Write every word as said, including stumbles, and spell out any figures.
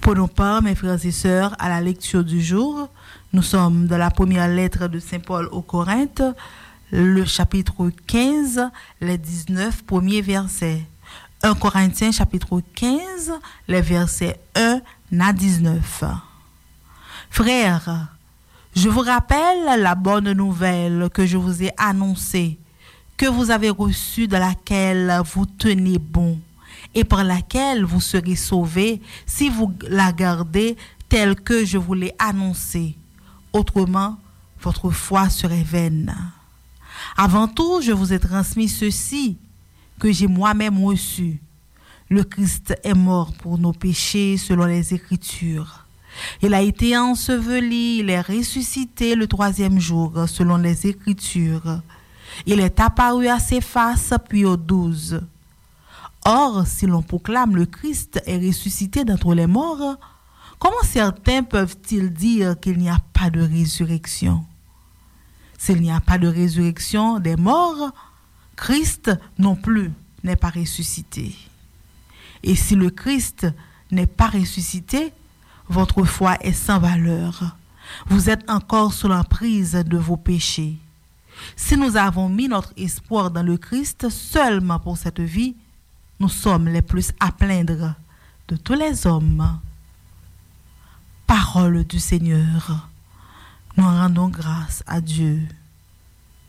Prenons part, mes frères et sœurs, à la lecture du jour. Nous sommes dans la première lettre de Saint Paul aux Corinthes, le chapitre quinze, les dix-neuf premiers versets. un Corinthiens chapitre quinze, les versets un à dix-neuf. Frères, je vous rappelle la bonne nouvelle que je vous ai annoncée, que vous avez reçue, de laquelle vous tenez bon, et par laquelle vous serez sauvés si vous la gardez telle que je vous l'ai annoncée. Autrement, votre foi serait vaine. Avant tout, je vous ai transmis ceci que j'ai moi-même reçu. Le Christ est mort pour nos péchés selon les Écritures. Il a été enseveli, il est ressuscité le troisième jour selon les Écritures. Il est apparu à ses faces puis aux douze. Or, si l'on proclame le Christ est ressuscité d'entre les morts, comment certains peuvent-ils dire qu'il n'y a pas de résurrection? S'il n'y a pas de résurrection des morts, Christ non plus n'est pas ressuscité. Et si le Christ n'est pas ressuscité, votre foi est sans valeur. Vous êtes encore sous l'emprise de vos péchés. Si nous avons mis notre espoir dans le Christ seulement pour cette vie, nous sommes les plus à plaindre de tous les hommes. Parole du Seigneur. Nous rendons grâce à Dieu.